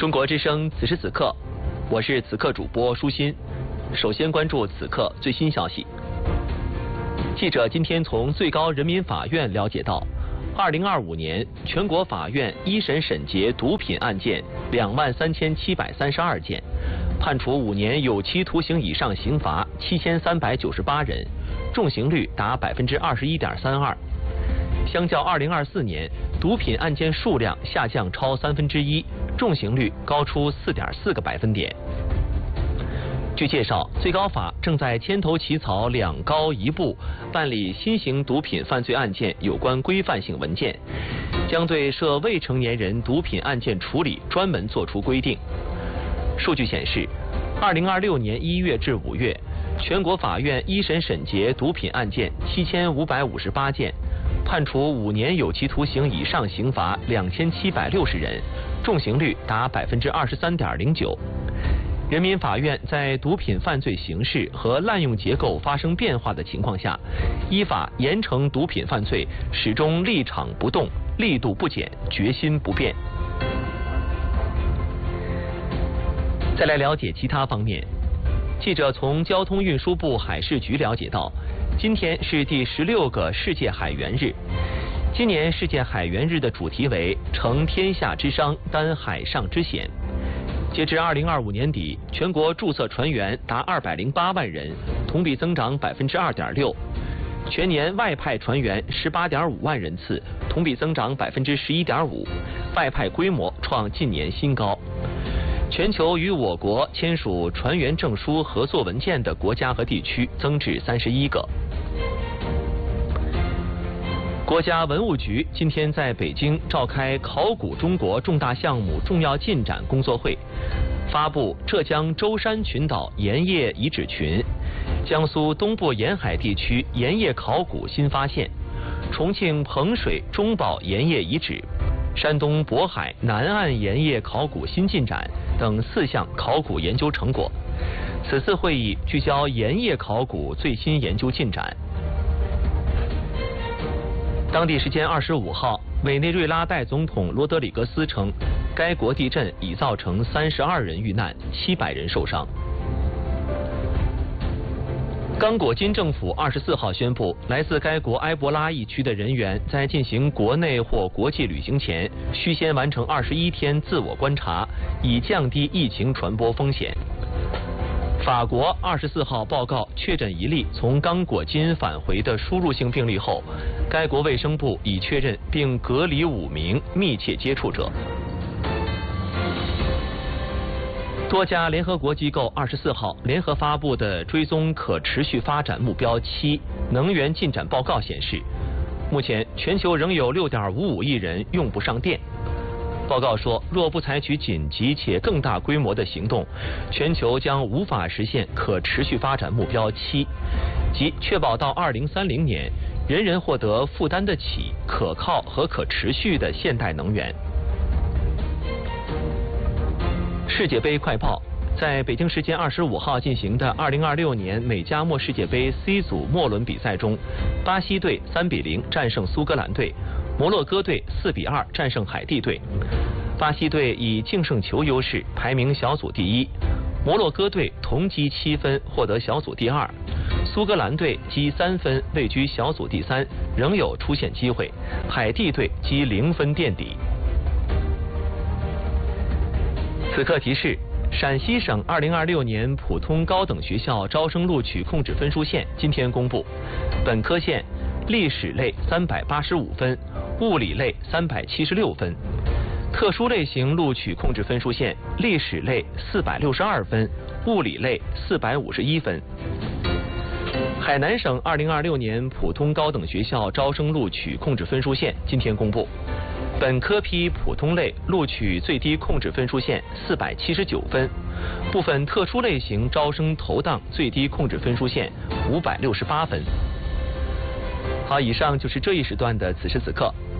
中国之声此时此刻，我是此刻主播舒心。首先关注此刻最新消息。记者今天从最高人民法院了解到，2025年全国法院一审审结毒品案件23732件，判处5年有期徒刑以上刑罚7398人，重刑率达21.32%。相较2024年，毒品案件数量下降超1/3，重刑率高出4.4个百分点。据介绍，最高法正在牵头起草2高1部办理新型毒品犯罪案件有关规范性文件，将对涉未成年人毒品案件处理专门作出规定。数据显示，2026年1月至5月，全国法院一审审结毒品案件7558件，判处5年有期徒刑以上刑罚2760人，重刑率达23.09%。人民法院在毒品犯罪形势和滥用结构发生变化的情况下，依法严惩毒品犯罪，始终立场不动，力度不减，决心不变。再来了解其他方面，记者从交通运输部海事局了解到，今天是第16个世界海员日。今年世界海员日的主题为“承天下之伤，担海上之险”。截至2025年底，全国注册船员达208万人，同比增长2.6%。全年外派船员18.5万人次，同比增长11.5%，外派规模创近年新高。全球与我国签署船员证书合作文件的国家和地区增至31个。国家文物局今天在北京召开考古中国重大项目重要进展工作会，发布浙江舟山群岛盐业遗址群、江苏东部沿海地区盐业考古新发现、重庆彭水中宝盐业遗址、山东渤海南岸盐业考古新进展等4项考古研究成果。此次会议聚焦盐业考古最新研究进展。当地时间25号，委内瑞拉代总统罗德里格斯称，该国地震已造成32人遇难，700人受伤。刚果金政府24号宣布，来自该国埃博拉疫区的人员在进行国内或国际旅行前，需先完成21天自我观察，以降低疫情传播风险。法国24号报告确诊1例从刚果金返回的输入性病例后，该国卫生部已确认并隔离5名密切接触者。多家联合国机构24号联合发布的追踪可持续发展目标7能源进展报告显示，目前全球仍有6.55亿人用不上电。报告说，若不采取紧急且更大规模的行动，全球将无法实现可持续发展目标7，即确保到2030年，人人获得负担得起、可靠和可持续的现代能源。世界杯快报，在北京时间25号进行的2026年美加墨世界杯 C 组末轮比赛中，巴西队3-0战胜苏格兰队，摩洛哥队4-2战胜海地队。巴西队以净胜球优势排名小组第1，摩洛哥队同积7分获得小组第2，苏格兰队积3分位居小组第3，仍有出线机会，海地队积0分垫底。此刻提示，陕西省2026年普通高等学校招生录取控制分数线今天公布，本科线历史类385分，物理类376分。特殊类型录取控制分数线，历史类462分，物理类451分。海南省2026年普通高等学校招生录取控制分数线今天公布，本科批普通类录取最低控制分数线479分，部分特殊类型招生投档最低控制分数线568分。好，以上就是这一时段的此时此刻。